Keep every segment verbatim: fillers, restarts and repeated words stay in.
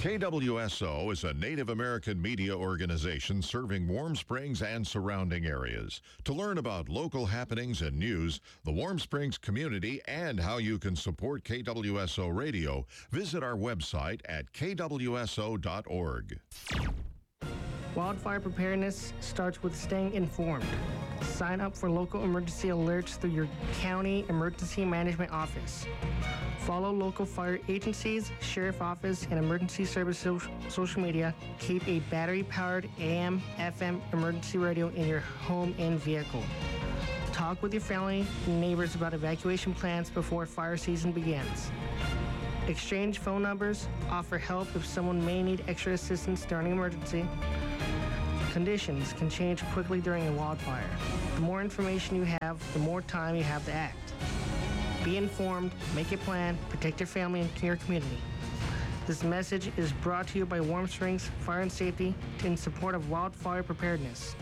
K W S O is a Native American media organization serving Warm Springs and surrounding areas. To learn about local happenings and news, the Warm Springs community, and how you can support K W S O Radio, visit our website at k w s o dot org. Wildfire preparedness starts with staying informed. Sign up for local emergency alerts through your county emergency management office. Follow local fire agencies, sheriff office, and emergency service so- social media. Keep a battery-powered A M, F M emergency radio in your home and vehicle. Talk with your family and neighbors about evacuation plans before fire season begins. Exchange phone numbers. Offer help if someone may need extra assistance during an emergency. Conditions can change quickly during a wildfire. The more information you have, the more time you have to act. Be informed, make a plan, protect your family and your community. This message is brought to you by Warm Springs Fire and Safety in support of wildfire preparedness.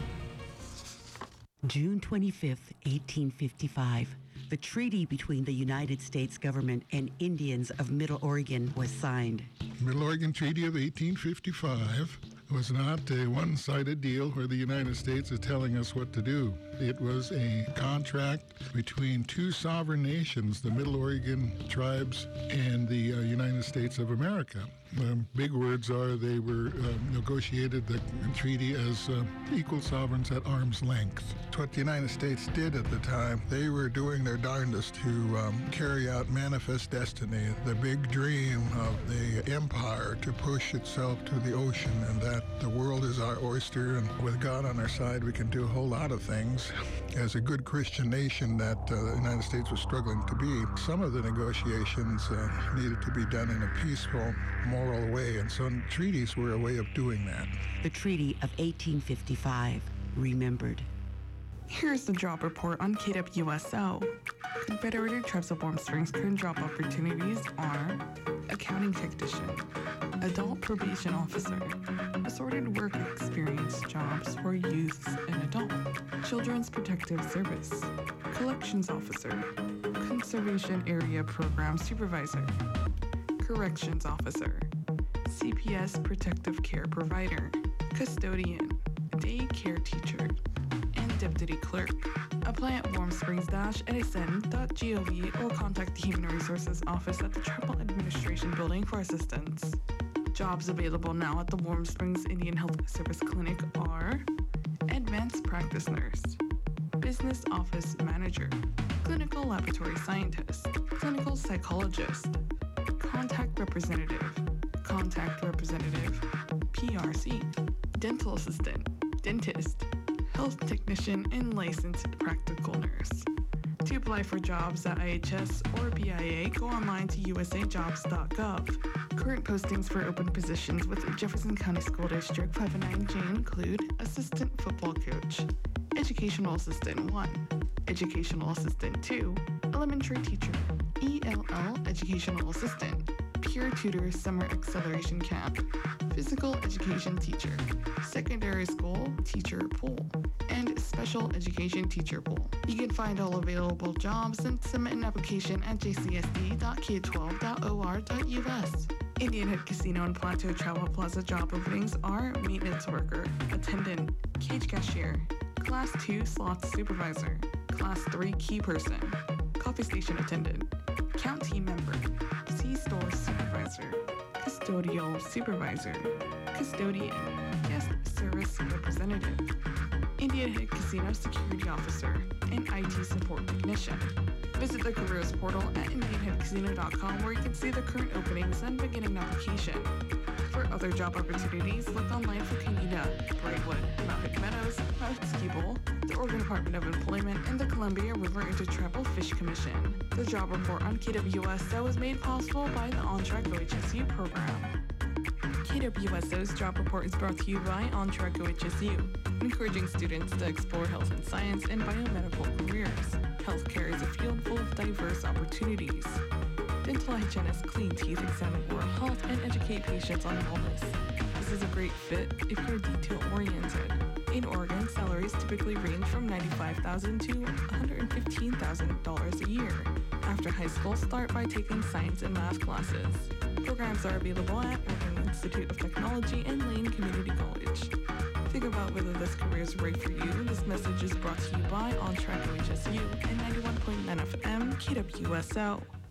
June twenty-fifth, eighteen fifty-five, the treaty between the United States government and Indians of Middle Oregon was signed. Middle Oregon Treaty of eighteen fifty-five was not a one-sided deal where the United States is telling us what to do. It was a contract between two sovereign nations, the Middle Oregon tribes and the uh, United States of America. The big words are they were uh, negotiated the treaty as uh, equal sovereigns at arm's length. It's what the United States did at the time. They were doing their darndest to um, carry out manifest destiny, the big dream of the empire to push itself to the ocean, and that the world is our oyster, and with God on our side, we can do a whole lot of things. As a good Christian nation that uh, the United States was struggling to be, some of the negotiations uh, needed to be done in a peaceful, moral way, and so treaties were a way of doing that. The Treaty of eighteen fifty-five, remembered. Here's the job report on K W S O. Confederated Tribes of Warm Springs' current job opportunities are accounting technician, adult probation officer, assorted work experience jobs for youths and adults, children's protective service, collections officer, conservation area program supervisor, corrections officer, C P S protective care provider, custodian, day care teacher, and deputy clerk. Apply at warm springs dash edison dot gov or contact the Human Resources Office at the Tribal Administration Building for assistance. Jobs available now at the Warm Springs Indian Health Service Clinic are Advanced Practice Nurse, Business Office Manager, Clinical Laboratory Scientist, Clinical Psychologist, Contact Representative, Contact Representative, P R C, Dental Assistant, Dentist, Health Technician, and Licensed Practical Nurse. To apply for jobs at I H S or B I A, go online to u s a jobs dot gov. Current postings for open positions with Jefferson County School District five oh nine J include Assistant Football Coach, Educational Assistant one, Educational Assistant two, Elementary Teacher, E L L Educational Assistant, Peer Tutor Summer Acceleration Camp, Physical Education Teacher, Secondary School Teacher Pool, and Special Education Teacher Pool. You can find all available jobs and submit an application at j c s d dot k twelve dot o r dot u s. Indian Head Casino and Plateau Travel Plaza job openings are maintenance worker, attendant, cage cashier, class two slots supervisor, class three key person, coffee station attendant, count team member, C-store supervisor, custodial supervisor, custodian, guest service representative, Indian Head Casino security officer, and I T support technician. Visit the careers portal at indian head casino dot com where you can see the current openings and begin an application. For other job opportunities, look online for Canada, Brightwood, Mount Hood Meadows, Mount Skibowl, the Oregon Department of Employment, and the Columbia River Intertribal Fish Commission. The job report on K W S O is made possible by the On-Track O H S U program. K W S O's job report is brought to you by On-Track O H S U, encouraging students to explore health and science and biomedical careers. Healthcare is a field full of diverse opportunities. Dental hygienists clean teeth, examine oral health, and educate patients on wellness. This is a great fit if you're detail-oriented. In Oregon, salaries typically range from ninety-five thousand dollars to one hundred fifteen thousand dollars a year. After high school, start by taking science and math classes. Programs are available at Oregon Institute of Technology, and Lane Community College. Think about whether this career is right for you. This message is brought to you by On Track O H S U and ninety-one point nine F M K W S O.